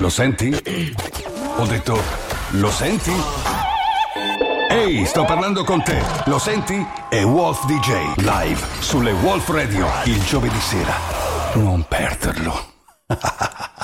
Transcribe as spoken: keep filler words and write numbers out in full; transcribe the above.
Lo senti? Ho detto, lo senti? Ehi, sto parlando con te. Lo senti? È Wolf D J, live sulle Wolf Radio, il giovedì sera. Non perderlo.